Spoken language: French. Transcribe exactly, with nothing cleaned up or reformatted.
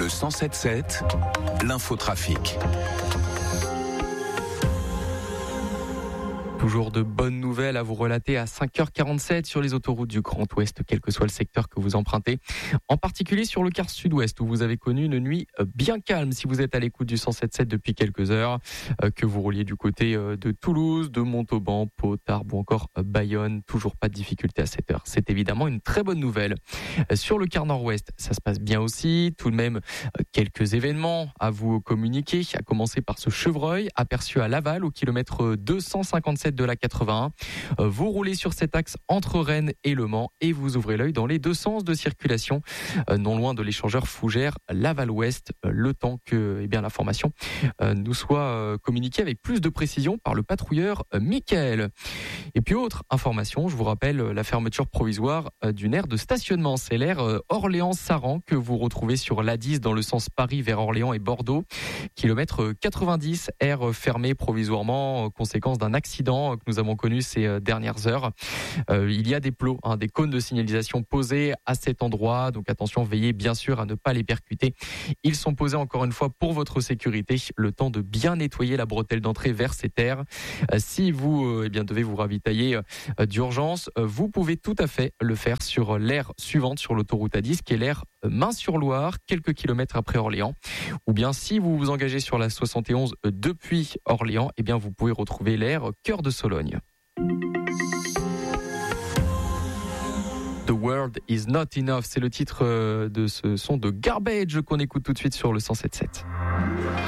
cent sept sept, l'infotrafic. Toujours de bonnes nouvelles à vous relater à cinq heures quarante-sept sur les autoroutes du Grand Ouest, quel que soit le secteur que vous empruntez. En particulier sur le quart sud-ouest où vous avez connu une nuit bien calme si vous êtes à l'écoute du cent sept sept depuis quelques heures, que vous rouliez du côté de Toulouse, de Montauban, Pau, Tarbes ou encore Bayonne. Toujours pas de difficulté à cette heure. C'est évidemment une très bonne nouvelle. Sur le quart nord-ouest, ça se passe bien aussi. Tout de même, quelques événements à vous communiquer, à commencer par ce chevreuil aperçu à Laval au kilomètre deux cent cinquante-sept de la quatre-vingt-un. Vous roulez sur cet axe entre Rennes et Le Mans et vous ouvrez l'œil dans les deux sens de circulation, non loin de l'échangeur Fougères Laval-Ouest, le temps que eh bien, l'information nous soit communiquée avec plus de précision par le patrouilleur Michael. Et puis autre information, je vous rappelle la fermeture provisoire d'une aire de stationnement. C'est l'aire Orléans-Saran que vous retrouvez sur l'A dix dans le sens Paris vers Orléans et Bordeaux. Kilomètre quatre-vingt-dix, aire fermée provisoirement, conséquence d'un accident que nous avons connu ces dernières heures. Euh, il y a des plots, hein, des cônes de signalisation posés à cet endroit. Donc attention, veillez bien sûr à ne pas les percuter. Ils sont posés encore une fois pour votre sécurité, le temps de bien nettoyer la bretelle d'entrée vers ces terres. Euh, si vous euh, eh bien, devez vous ravitailler euh, d'urgence, euh, vous pouvez tout à fait le faire sur l'aire suivante sur l'autoroute A dix, qui est l'aire Main-sur-Loire, quelques kilomètres après Orléans. Ou bien si vous vous engagez sur la soixante et onze depuis Orléans, eh bien vous pouvez retrouver l'aire Cœur de Sologne. The World is not enough, c'est le titre de ce son de Garbage qu'on écoute tout de suite sur le cent sept sept.